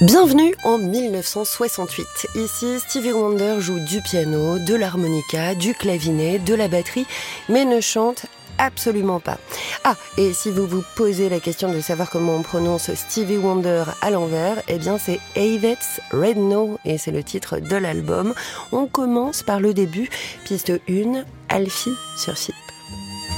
Bienvenue en 1968. Ici, Stevie Wonder joue du piano, de l'harmonica, du clavinet, de la batterie, mais ne chante absolument pas. Ah, et si vous vous posez la question de savoir comment on prononce Stevie Wonder à l'envers, eh bien c'est Yvette's Red No, et c'est le titre de l'album. On commence par le début, piste 1, Alfie sur Si.